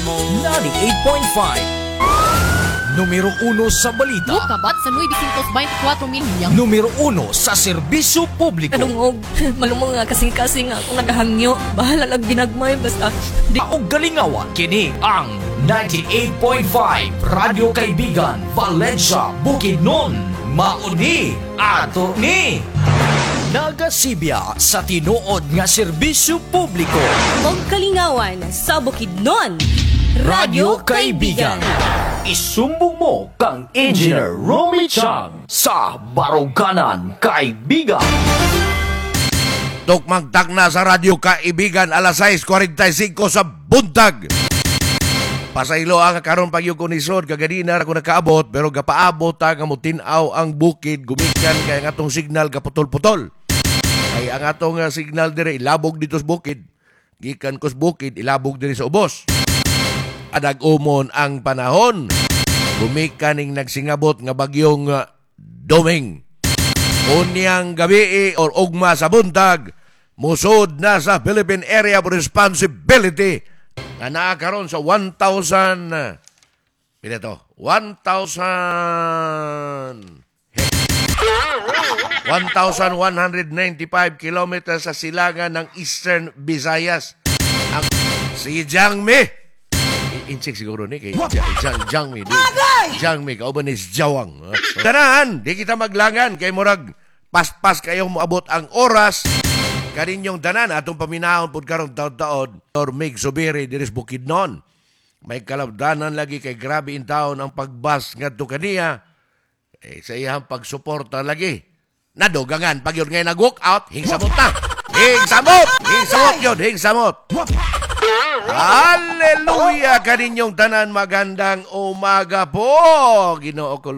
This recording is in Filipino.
98.5 Numero 1 sa balita. Kabat sa 924 milya. Numero 1 sa serbisyo publiko. Kanungog, malumong nga kasing-kasing nga akong nagahangyo. Bahala lang ginagmay basta. Ang galingawan, kini ang 98.5 Radyo Kaibigan, Valencia, Bukidnon. Mauni, ato ni. Nagasibya sa tinuod nga serbisyo publiko. Og kalingawan sa Bukidnon. Radyo Kaibigan. Isumbong mo kang Engineer Romy Chang sa Baruganan, Kaibigan. Tukmagtak na sa Radyo Kaibigan alas 6:45 sa buntag. Pasaylo ang karon pag yung kunisod kaganina ako nakaabot pero gapaabot nga mutinaw ang bukid gumikan kay ang atong signal kaputol-putol. Kay ang atong signal dire ilabog dito sa bukid. Gikan ko sa bukid ilabog dire sa ubos. Adag-umon ang panahon. Gumikaning nagsingabot nga bagyong Doming. Unyang gabi or ugma sa buntag, musod na sa Philippine Area of Responsibility na naakaroon sa 1,195 kilometers sa silangan ng Eastern Visayas. Ang si Jiangmi insik siguro ni kay Jiangmi. Jiangmi kauban ni Jawang. Tanan, di kita maglangan kay murag paspas kayo moabot ang oras. Kaninyong tanan atong paminahon pud karon taon-taon or Mig Subiri diris Bukidnon. May kalabdanan lagi kay grabe in taon ang pagbas ngadto kaniya. Sa iyang pagsuporta lagi. Nadugangan pag yun ngayon nag-walk out, hingsamot na. Hingsamot yun, hingsamot. Hallelujah! Kaninyong tanan magandang umaga po, Ginoo ko